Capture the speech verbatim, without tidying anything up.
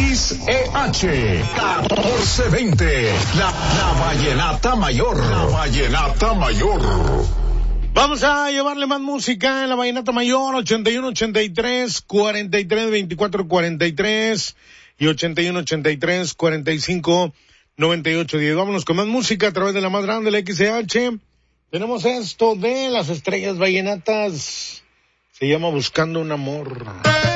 X E H catorce veinte, la, la Vallenata Mayor, la Vallenata Mayor. Vamos a llevarle más música en la Vallenata Mayor, ochenta y uno, ochenta y tres, cuarenta y tres, veinticuatro, cuarenta y tres y ochenta y uno, ochenta y tres, cuarenta y cinco, noventa y ocho, diez. Vámonos con más música a través de la más grande, la X E H. Tenemos esto de las estrellas vallenatas. Se llama Buscando un Amor.